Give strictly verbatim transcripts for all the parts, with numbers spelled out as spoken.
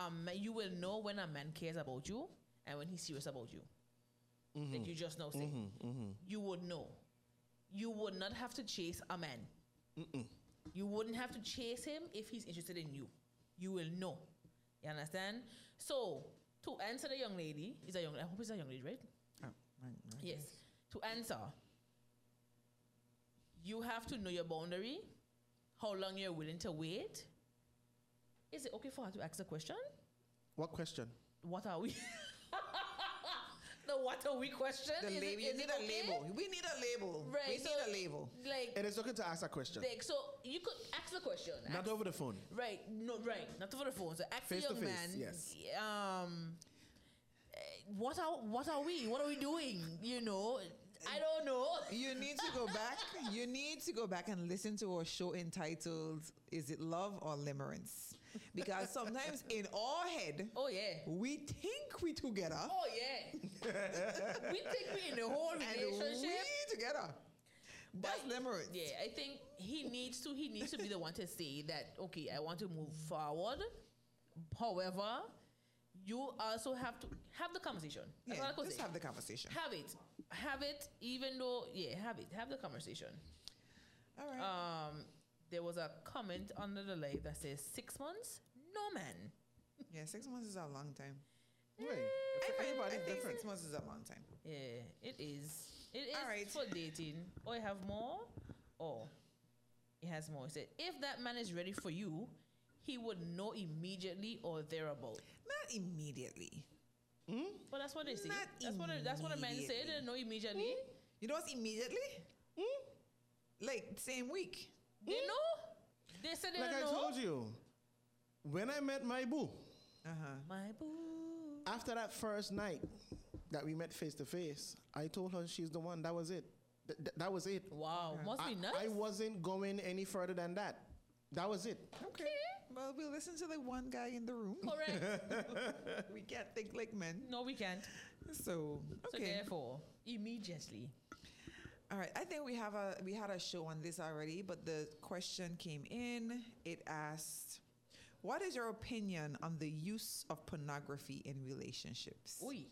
um, you will know when a man cares about you and when he's serious about you. Mm-hmm. Like you just know, say. Mm-hmm, mm-hmm. You would know. You would not have to chase a man. Mm-mm. You wouldn't have to chase him if he's interested in you. You will know. You understand? So, to answer the young lady, is a young I hope it's a young lady, right? Oh, I, I yes. guess. To answer, you have to know your boundary, how long you're willing to wait. Is it okay for her to ask a question? What question? What are we? The what are we question? The is label. it, You is need it a okay? label. We need a label. Right. We so, need a label. Like, It is okay to ask a question. like, so you could ask the question. Not ask, over the phone. Right. No. Right. Not over the phone. So ask Face the to young face, man. yes. Um. eh, What are What are we? What are we doing? You know. I don't know. You need to go back. You need to go back and listen to our show entitled "Is It Love or Limerence?" Because sometimes in our head, Oh yeah. we think we together, Oh yeah. We think we in the whole and relationship. we together. That's But, limerence. Yeah, I think he needs to. He needs to be the one to say that. Okay, I want to move forward. However, you also have to have the conversation. That's Yeah, all I could just say. have the conversation. Have it. Have it. Even though, yeah, have it. Have the conversation. All right. Um, there was a comment under the live that says six months. No man. yeah, six months is a long time. Right. Eh, For I everybody think different. six months is a long time. Yeah, it is. It is All right. for dating. Or you have more, or it has more. It said, if that man is ready for you, he would know immediately or thereabout. Not immediately. Well, that's what they say. Not That's what a, that's what a man say. They know immediately. You know what's immediately? Like same week. They know. They said they Like I don't know. told you, when I met my boo, Uh huh. My boo. after that first night that we met face to face, I told her she's the one. That was it. Th- th- that was it. Wow, must I, be nice. I wasn't going any further than that. That was it. Okay. Well, we'll listen to the one guy in the room. Correct. We can't think like men. No, we can't. So So okay. therefore, immediately. All right. I think we have a we had a show on this already, but the question came in. It asked, "What is your opinion on the use of pornography in relationships?" Oi.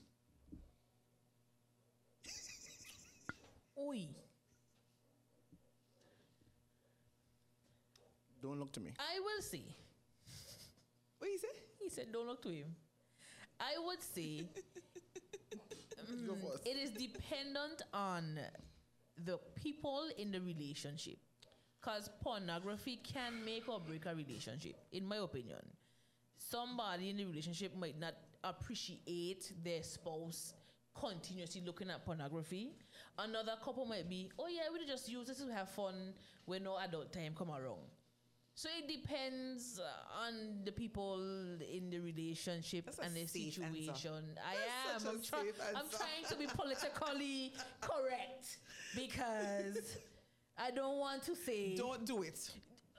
Oi. Don't look to me. I will say. What you say? He said, don't look to him. I would say Go first. it is dependent on the people in the relationship. Because pornography can make or break a relationship, in my opinion. Somebody in the relationship might not appreciate their spouse continuously looking at pornography. Another couple might be, oh yeah, we just use this to have fun when no adult time come around. So it depends uh, on the people in the relationship That's a and the safe situation. answer. I That's am. such a I'm, safe I'm answer. trying to be politically correct because I don't want to say. Don't do it.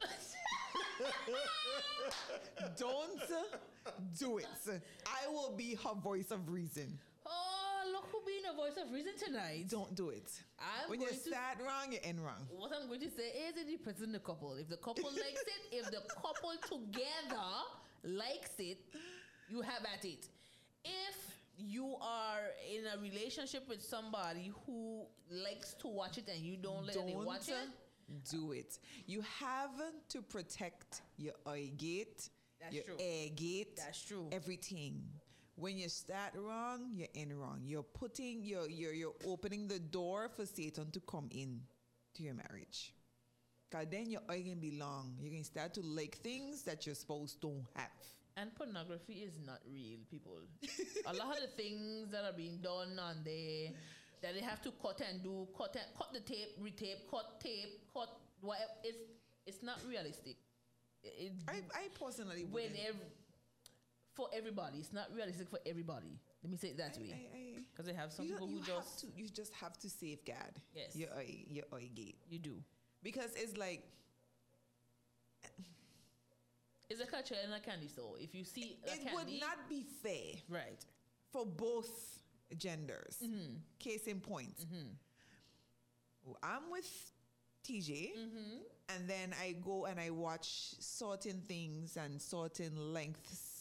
Don't do it. I will be her voice of reason. Oh, look who being a voice of reason tonight. Don't do it. I'm when you going to- start wrong, you end wrong. What I'm going to say is it depends on the couple. If the couple likes it, if the couple together likes it, you have at it. If you are in a relationship with somebody who likes to watch it and you don't let them watch it, do it. You have to protect your eye gate, That's your true. air gate. That's true. Everything. When you start wrong, you end wrong. You're putting, you're, you're, you're opening the door for Satan to come in to your marriage. Because then your eye can be long. You can start to like things that your spouse don't have. and pornography is not real, people. A lot of the things that are being done on there that they have to cut and do, cut and cut the tape, retape, cut tape, cut whatever. It's it's not realistic. It, I, I personally when wouldn't. ev- for everybody, it's not realistic for everybody. Let me say it that I- way, I- I- because they have some you people don't- who you just have to, you just have to safeguard Yes. your eye, your eye gate. you do. Because it's like, It's a culture in a candy store. If you see a it candy, would not be fair right. for both genders. Mm-hmm. Case in point, I'm with T J, Mm-hmm. and then I go and I watch certain things and certain lengths